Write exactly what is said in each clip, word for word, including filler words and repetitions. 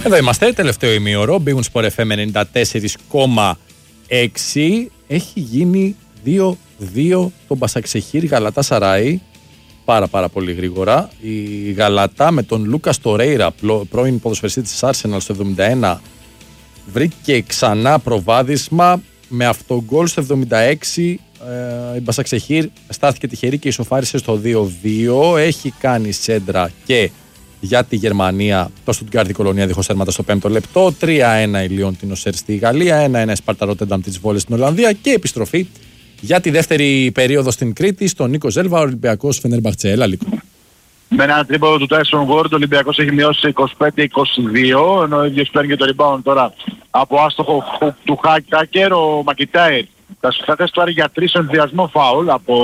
Εδώ είμαστε, τελευταίο ημίωρο, Big Sport εφ εμ ενενήντα τέσσερα κόμμα έξι. Έχει γίνει δύο δύο το Μπασαξεχήρ Γαλατάσαράι, πάρα πάρα πολύ γρήγορα. Η Γαλατά με τον Λούκας Τορέιρα, πρώην ποδοσφαιριστή της Arsenal, στο εβδομήντα ένα βρήκε ξανά προβάδισμα με αυτογκόλ στο εβδομήντα έξι. Ε, η Μπασαξεχήρ στάθηκε τυχερή και ισοφάρισε στο δύο δύο. Έχει κάνει σέντρα και για τη Γερμανία το Stuttgart Κολονία δίχως τέρματα στο πέμπτο λεπτό. τρία ένα η Λιόν την Οσέρ στη Γαλλία, ένα ένα η Σπάρτα Ρότερνταμ της Βόλες στην Ολλανδία και επιστροφή για τη δεύτερη περίοδο στην Κρήτη στον Νίκο Ζέλβα, Ολυμπιακός Φενέρμπαχτσε. Έλα Λίκο. Με ένα τρίποδο του Tyson Ward, ο Ολυμπιακός έχει μειώσει είκοσι πέντε είκοσι δύο, ενώ ο ίδιος παίρνει και το rebound τώρα από άστοχο του Χάκ-Τάκερ. Ο Μακιτάιρ θα θέσει τώρα για τρεις ενδιασμό φάουλ από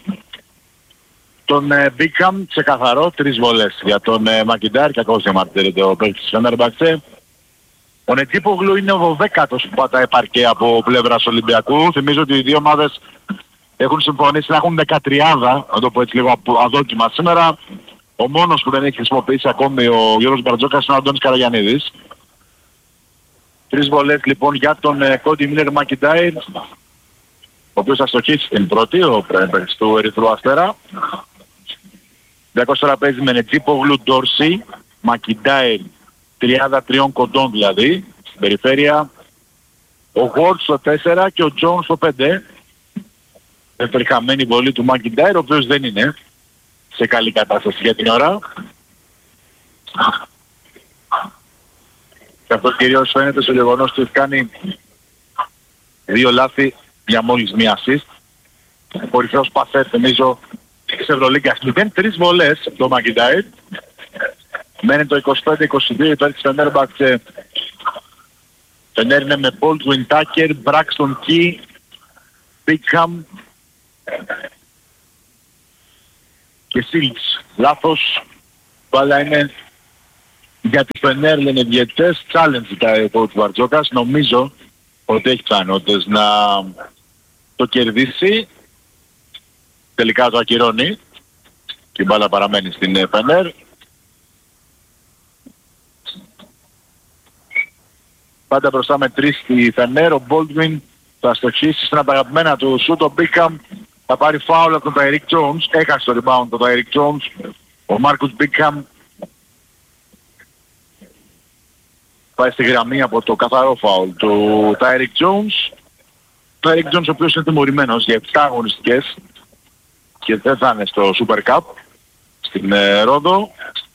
τον Μπίκαμ, ξεκαθαρό, τρεις βολές για τον Μακιτάιρ, κακώς διαμαρτύρεται ο παίκτης της Φενέρμπαχτσε. Ο Νετζίπογλου είναι ο δωδέκατος που πατάει παρκέ από πλευράς Ολυμπιακού. Θυμίζω ότι οι δύο ομάδες έχουν συμφωνήσει να έχουν δεκατριάδα, να το πω έτσι λίγο αδόκιμα σήμερα. Ο μόνος που δεν έχει χρησιμοποιήσει ακόμη ο Γιώργος Μπαρτζόκας είναι ο Αντώνης Καραγιαννίδης. Τρεις βολές λοιπόν για τον Κόντι Μίλερ Μακιντάιρ, ο οποίος θα στοχίσει την πρώτη, ο πρέπερς του Ερυθρού Αστέρα. Ολυμπιακός τώρα παίζει με Νετζίπογλου, Ντόρσι, Μακιντάιρ, τριάντα τρία κοντών δηλαδή, στην περιφέρεια. Ο Γουόρτ στο τέσσερα και ο Τζόνς στο πέντε. Δεύτερη χαμένη βολή του Μακιντάιρ, ο οποίος δεν είναι σε καλή κατάσταση για την ώρα. Και αυτό κυρίως φαίνεται στο γεγονός ότι έχει κάνει δύο λάθη για μόλις μία assist. Ο κορυφαίος πασέρ, θυμίζω, της Ευρωλίγκας. Μηδέν τρεις βολές το Μακιντάιρ. Μένει το είκοσι πέντε είκοσι δύο υπέρ της Φενέρμπαχτσε. Φενέρ είναι με Baldwin, Tucker, Braxton Key, Bickham και Σίλτς. Λάθος. Μπάλα είναι για τη Φενέρ, λένε διαιτητές. Challenge ζητάει ο coach Μπαρτζόκας. Νομίζω ότι έχει πιθανότητες να το κερδίσει. Τελικά το ακυρώνει. Και η μπάλα παραμένει στην Φενέρ. Πάντα μπροστά με τρεις στη Φενέρ. Ο Baldwin θα στοχίσει στην αγαπημένα του σούτ. Ο Bickham θα πάρει φάουλ από τον Τάιρικ Jones. Έχασε το rebound τον Τάιρικ Jones. Ο Μάρκους Bickham πάει στη γραμμή από το καθαρό φάουλ του Τάιρικ Jones. Ο Τάιρικ Jones ο οποίος είναι τιμωρημένος για επτά αγωνιστικές και δεν θα είναι στο Super Cup στην ε, Ρόδο.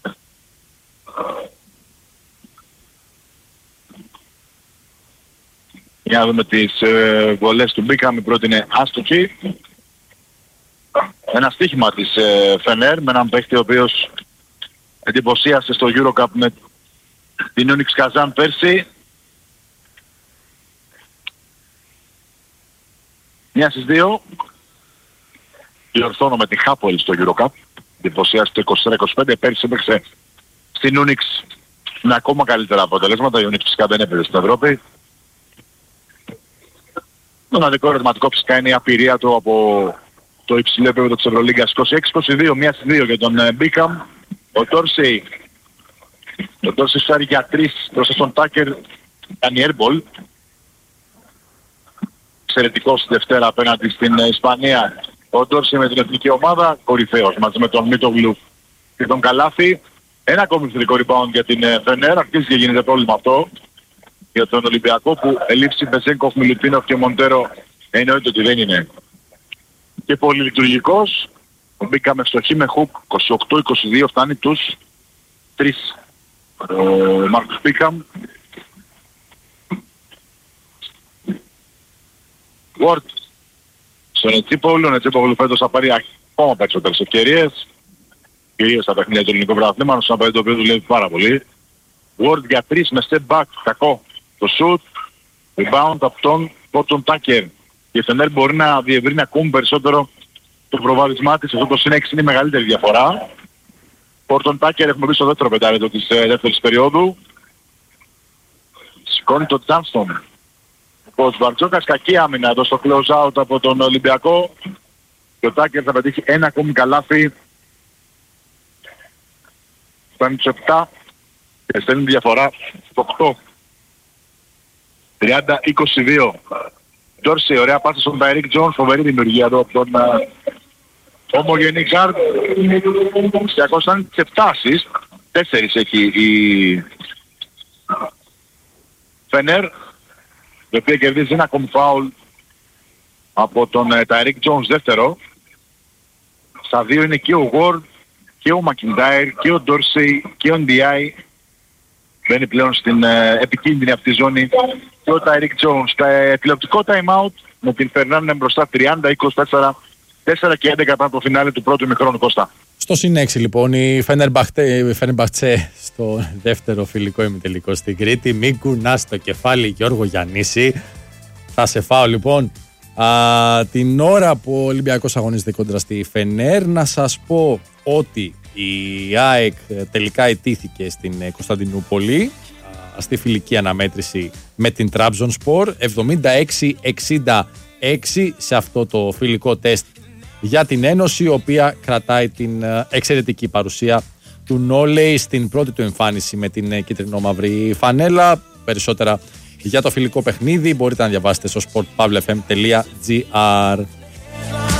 Για να δούμε τις ε, βολές του Bickham. Η πρώτη είναι άστοχη. Ένα στοίχημα της ε, Φενέρ με έναν παίχτη ο οποίος εντυπωσίασε στο Eurocup με την Onyx Καζάν πέρσι. Μια στις δύο. Διορθώνω με την Χάπολη στο Eurocup. Εντυπωσίασε το είκοσι τέσσερα είκοσι πέντε. Πέρσι έπαιξε στην Onyx με ακόμα καλύτερα αποτελέσματα. Η Onyx φυσικά δεν έπαιζε στην Ευρώπη. Το μοναδικό ερωτηματικό φυσικά είναι η απειρία του από το υψηλό επίπεδο της Ευρωλίγκας. είκοσι έξι είκοσι δύο, μία στις δύο για τον Bickham. Ο Τόρσι, ο Τόρσι σάρει για τρεις μπροστά στον Τάκερ, κάνει airball. Εξαιρετικός στη Δευτέρα απέναντι στην Ισπανία. Ο Τόρσι με την εθνική ομάδα, κορυφαίος μαζί με τον Μίτογλου και τον Καλάθι. Ένα ακόμη θετικό rebound για την Φενέρ, αρχίζει και γίνεται πρόβλημα αυτό για τον Ολυμπιακό που ελήψει Μπεζέγκοφ, Μιλουτίνοφ και Μοντέρο εννοείται ότι δεν είναι και πολύ λειτουργικός. Μπήκαμε στοχή με χουκ είκοσι οκτώ είκοσι δύο, φτάνει τους τρεις. Ο Μάρκους Μπίκαμ. Ward στον Νετσίπογλου. Ο Νετσίπογλου φέτος θα πάρει ακόμα περισσότερες ευκαιρίες. Κυρίως στα παιχνίδια του ελληνικού πρωταθλήματος, ένα παιδί το οποίο δουλεύει πάρα πολύ. Ward για τρεις με step back, κακό το shoot. Rebound από τον Porton Tucker. Και η Φενέρ μπορεί να διευρύνει ακόμη περισσότερο το προβάδισμά της. Αυτό το συν έξι είναι η μεγαλύτερη διαφορά. Porton Tucker έχουμε πει στο δεύτερο πεντάλεπτο της ε, δεύτερης περίοδου. Σηκώνει το Johnston. Ο Σβαρτζόκας, κακή άμυνα εδώ στο close out από τον Ολυμπιακό. Και ο Tucker θα πετύχει ένα ακόμη καλάθι. Φτάνει τους επτά και στέλνει διαφορά στο οκτώ. τριάντα είκοσι δύο. Ντόρσεϊ, ωραία πάσα στον Τάιρικ Τζόνς, φοβερή δημιουργία εδώ από τον ομογενή γκάρντ. διακόσιες επτά assist, τέσσερις έχει η Φενέρ, η οποία κερδίζει ένα ακόμη φάουλ από τον Τάιρικ Τζόνς δεύτερο. Στα δύο είναι και ο Ward και ο Μακιντάιρ και ο Ντόρσεϊ και ο Ντιάι. Μπαίνει πλέον στην ε, επικίνδυνη αυτή ζώνη και ο Τάιρικ Τζόνς. Τα τηλεοπτικό time out με την Φερνάνδε μπροστά τριάντα είκοσι τέσσερα, τέσσερα και έντεκα πάνω από το φινάλε του πρώτου ημιχρόνου, Κώστα. Στο συν έξι λοιπόν η Φενερμπαχτσέ στο δεύτερο φιλικό ημιτελικό στην Κρήτη. Μην κουνάς το κεφάλι, Γιώργο Γιαννίση. Θα σε φάω λοιπόν. Α, την ώρα που ο Ολυμπιακός αγωνίζεται κόντρα στη Φενέρ, να σας πω ότι η ΑΕΚ τελικά ετήθηκε στην Κωνσταντινούπολη α, στη φιλική αναμέτρηση με την Τραμπζονσπορ εβδομήντα έξι εξήντα έξι σε αυτό το φιλικό τεστ για την Ένωση, η οποία κρατάει την εξαιρετική παρουσία του Νόλεϊ στην πρώτη του εμφάνιση με την κίτρινο-μαύρη φανέλα. Περισσότερα για το φιλικό παιχνίδι μπορείτε να διαβάσετε στο sport pavlefm τελεία gr.